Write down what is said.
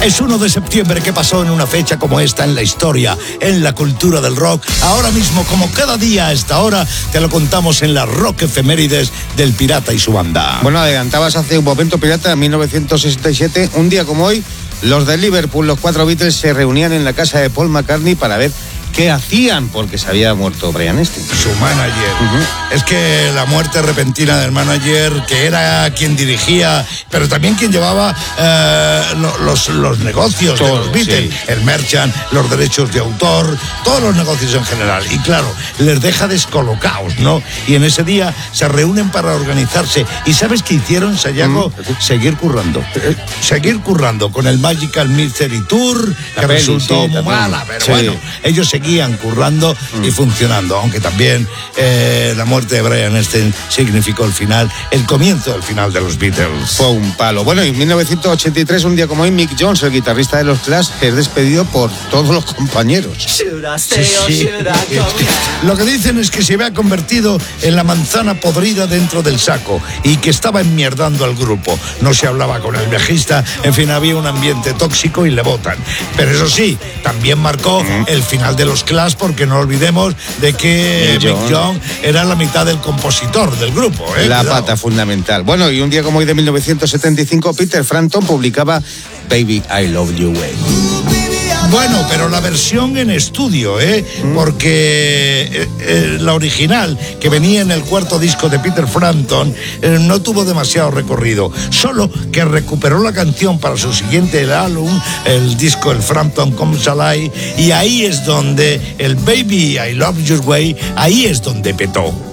Es 1 de septiembre. ¿Qué pasó en una fecha como esta en la historia, en la cultura del rock? Ahora mismo, como cada día a esta hora, te lo contamos en las Rock Efemérides del Pirata y su banda. Bueno, adelantabas hace un momento, Pirata, en 1967, un día como hoy, los de Liverpool, los 4 Beatles, se reunían en la casa de Paul McCartney para ver qué hacían, porque se había muerto Brian Epstein. Su manager. Es que la muerte repentina del manager, que era quien dirigía, pero también quien llevaba los negocios de los Beatles, sí. El merchant, los derechos de autor, todos los negocios en general. Y claro, les deja descolocados, ¿no? Y en ese día se reúnen para organizarse. ¿Y sabes qué hicieron, Sayago? Seguir currando. Seguir currando con el Magical Mystery Tour, que resultó muy mala, pero bueno, ellos seguían currando y funcionando, aunque también la muerte de Brian Epstein significó el comienzo del final de los Beatles. Fue un palo. Bueno, y en 1983, un día como hoy, Mick Jones, el guitarrista de los Clash, es despedido por todos los compañeros. Sí. Lo que dicen es que se había convertido en la manzana podrida dentro del saco y que estaba enmierdando al grupo. No se hablaba con el bajista, en fin, había un ambiente tóxico y le botan. Pero eso sí, también marcó el final de los Clash, porque no olvidemos de que Mick Jones era la mitad del compositor del grupo. La pata fundamental. Bueno, y un día como hoy de 1975, Peter Frampton publicaba Baby, I Love You Way. Bueno, pero la versión en estudio, porque la original, que venía en el cuarto disco de Peter Frampton, no tuvo demasiado recorrido. Solo que recuperó la canción para su siguiente álbum, el disco, el Frampton Comes Alive, y ahí es donde el Baby I Love Your Way, ahí es donde petó.